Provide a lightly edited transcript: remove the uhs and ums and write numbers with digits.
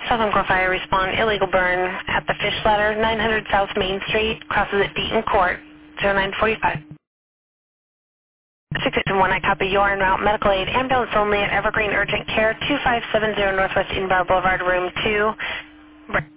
Southern Core Fire respond illegal burn at the Fish Ladder, 900 South Main Street, crosses at Deaton Court, 0945. 661, I copy. You are en route. Medical aid, ambulance only at Evergreen Urgent Care, 2570 Northwest Edinburgh Boulevard, room 2.